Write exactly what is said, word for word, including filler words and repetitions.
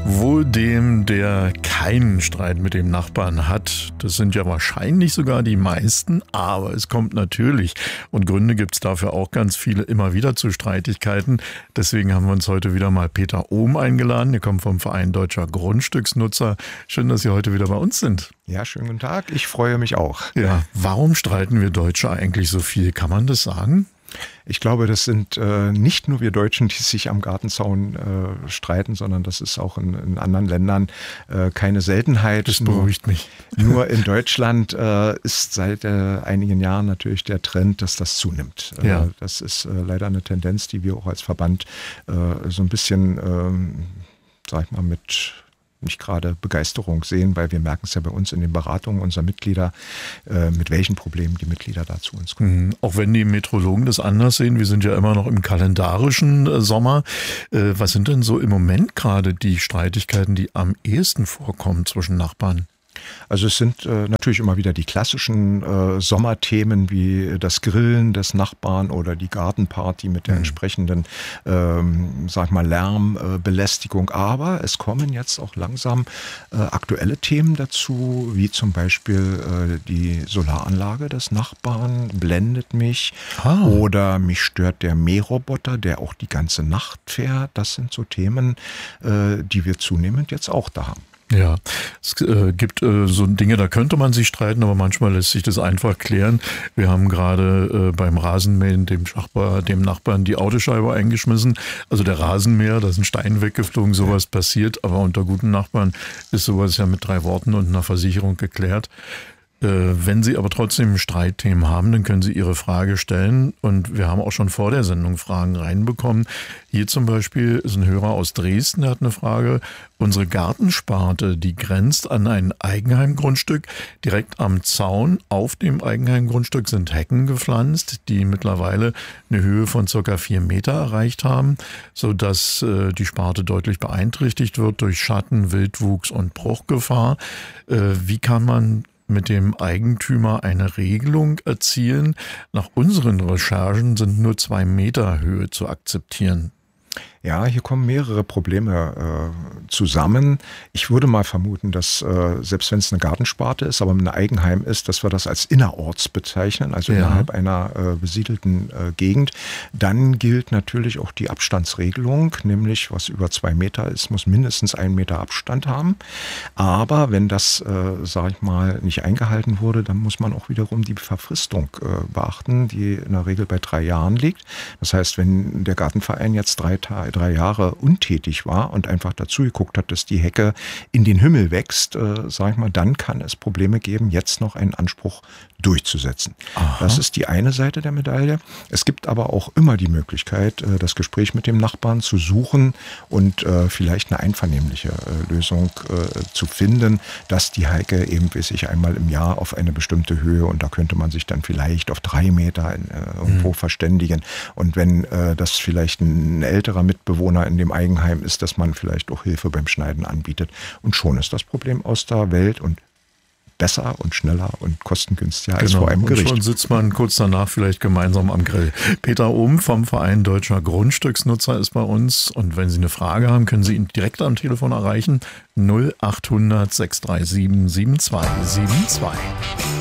Wohl dem, der keinen Streit mit dem Nachbarn hat. Das sind ja wahrscheinlich sogar die meisten, aber es kommt natürlich. Und Gründe gibt es dafür auch ganz viele, immer wieder zu Streitigkeiten. Deswegen haben wir uns heute wieder mal Peter Ohm eingeladen. Er kommt vom Verein Deutscher Grundstücksnutzer. Schön, dass Sie heute wieder bei uns sind. Ja, schönen guten Tag. Ich freue mich auch. Ja, warum streiten wir Deutsche eigentlich so viel? Kann man das sagen? Ich glaube, das sind äh, nicht nur wir Deutschen, die sich am Gartenzaun äh, streiten, sondern das ist auch in, in anderen Ländern äh, keine Seltenheit. Das beruhigt nur, mich. Nur in Deutschland äh, ist seit äh, einigen Jahren natürlich der Trend, dass das zunimmt. Ja. Äh, das ist äh, leider eine Tendenz, die wir auch als Verband äh, so ein bisschen, ähm, sag ich mal, mit nicht gerade Begeisterung sehen, weil wir merken es ja bei uns in den Beratungen unserer Mitglieder, äh, mit welchen Problemen die Mitglieder da zu uns kommen. Mhm. Auch wenn die Meteorologen das anders sehen, wir sind ja immer noch im kalendarischen äh, Sommer. Äh, was sind denn so im Moment gerade die Streitigkeiten, die am ehesten vorkommen zwischen Nachbarn? Also es sind äh, natürlich immer wieder die klassischen äh, Sommerthemen wie das Grillen des Nachbarn oder die Gartenparty mit der Mhm. entsprechenden, ähm, sag mal, Lärmbelästigung. Äh, Aber es kommen jetzt auch langsam äh, aktuelle Themen dazu, wie zum Beispiel äh, die Solaranlage des Nachbarn blendet mich Ah. oder mich stört der Mähroboter, der auch die ganze Nacht fährt. Das sind so Themen, äh, die wir zunehmend jetzt auch da haben. Ja, es äh, gibt äh, so Dinge, da könnte man sich streiten, aber manchmal lässt sich das einfach klären. Wir haben gerade äh, beim Rasenmähen dem, Schachbar, dem Nachbarn die Autoscheibe eingeschmissen. Also der Rasenmäher, da ist ein Stein weggeflogen, sowas passiert. Aber unter guten Nachbarn ist sowas ja mit drei Worten und einer Versicherung geklärt. Äh, wenn Sie aber trotzdem Streitthemen haben, dann können Sie Ihre Frage stellen. Und wir haben auch schon vor der Sendung Fragen reinbekommen. Hier zum Beispiel ist ein Hörer aus Dresden, der hat eine Frage. Unsere Gartensparte, die grenzt an ein Eigenheimgrundstück. Direkt am Zaun auf dem Eigenheimgrundstück sind Hecken gepflanzt, die mittlerweile eine Höhe von circa vier Meter erreicht haben, sodass äh, die Sparte deutlich beeinträchtigt wird durch Schatten, Wildwuchs und Bruchgefahr. Äh, wie kann man mit dem Eigentümer eine Regelung erzielen? Nach unseren Recherchen sind nur zwei Meter Höhe zu akzeptieren. Ja, hier kommen mehrere Probleme äh, zusammen. Ich würde mal vermuten, dass äh, selbst wenn es eine Gartensparte ist, aber ein Eigenheim ist, dass wir das als innerorts bezeichnen, also Ja. innerhalb einer äh, besiedelten äh, Gegend. Dann gilt natürlich auch die Abstandsregelung, nämlich was über zwei Meter ist, muss mindestens einen Meter Abstand haben. Aber wenn das, äh, sage ich mal, nicht eingehalten wurde, dann muss man auch wiederum die Verfristung äh, beachten, die in der Regel bei drei Jahren liegt. Das heißt, wenn der Gartenverein jetzt drei Tage drei Jahre untätig war und einfach dazu geguckt hat, dass die Hecke in den Himmel wächst, äh, sag ich mal, dann kann es Probleme geben, jetzt noch einen Anspruch durchzusetzen. Aha. Das ist die eine Seite der Medaille. Es gibt aber auch immer die Möglichkeit, äh, das Gespräch mit dem Nachbarn zu suchen und äh, vielleicht eine einvernehmliche äh, Lösung äh, zu finden, dass die Hecke eben sich einmal im Jahr auf eine bestimmte Höhe, und da könnte man sich dann vielleicht auf drei Meter äh, irgendwo mhm. verständigen. Und wenn äh, das vielleicht ein älterer Mitbewohner in dem Eigenheim ist, dass man vielleicht auch Hilfe beim Schneiden anbietet. Und schon ist das Problem aus der Welt und besser und schneller und kostengünstiger als Genau. vor einem Und Gericht. schon sitzt man kurz danach vielleicht gemeinsam am Grill. Peter Ohm vom Verein Deutscher Grundstücksnutzer ist bei uns. Und wenn Sie eine Frage haben, können Sie ihn direkt am Telefon erreichen. null achthundert sechshundertdreißigsiebenundsiebzig sieben zwei sieben zwei.